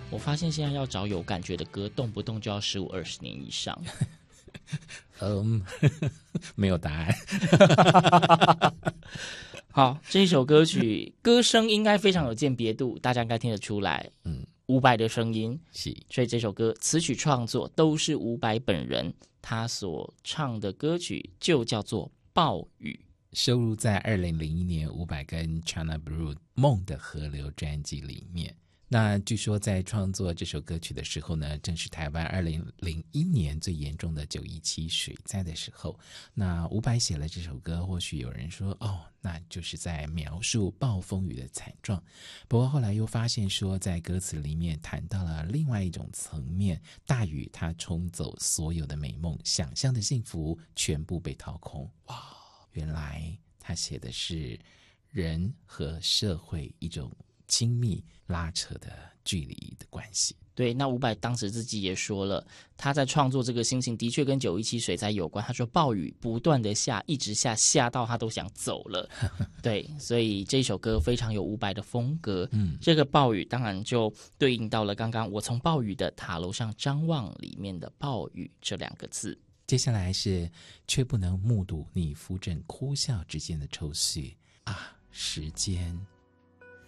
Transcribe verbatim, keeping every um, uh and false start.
我发现现在要找有感觉的歌，动不动就要十五二十年以上。 嗯，没有答案。 好，这一首歌曲歌声应该非常有鉴别度，大家应该听得出来。 嗯， 伍佰的声音是， 所以这首歌词曲创作都是伍佰本人，他所唱的歌曲就叫做《暴雨》， 收录在二零零一年伍佰跟 China Blue 梦的河流专辑里面。那据说在创作这首歌曲的时候呢，正是台湾二零零一年最严重的九一七水灾的时候。那伍佰写了这首歌，或许有人说哦，那就是在描述暴风雨的惨状。不过后来又发现说，在歌词里面谈到了另外一种层面，大雨它冲走所有的美梦，想象的幸福全部被掏空。哇，原来他写的是人和社会一种亲密拉扯的距离的关系。 对，那伍佰当时自己也说了，他在创作这个心情的确跟九一七水灾有关。他说暴雨不断的下，一直下，下到他都想走了。对，所以这首歌非常有伍佰的风格。嗯，这个暴雨当然就对应到了刚刚我从暴雨的塔楼上张望里面的暴雨这两个字。 接下来是却不能目睹你扶枕哭笑之间的抽绪啊，时间